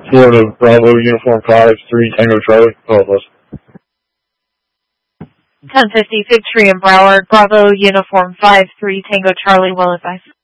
Florida, Bravo, Uniform 5, 3, Tango Charlie. Oh, it was. 1050 Fig Tree in Broward, Bravo, Uniform 5, 3, Tango Charlie, well advised.